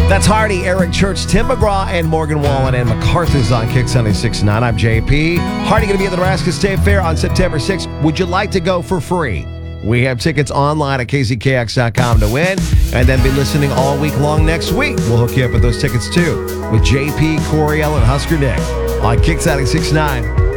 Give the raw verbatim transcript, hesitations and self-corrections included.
That's Hardy, Eric Church, Tim McGraw, and Morgan Wallen, and MacArthur's on Kick seventy-six point nine. I'm J P. Hardy going to be at the Nebraska State Fair on September sixth. Would you like to go for free? We have tickets online at K Z K X dot com to win, and then be listening all week long next week. We'll hook you up with those tickets too with J P, Coriel, and Husker Nick on Kick seventy-six point nine.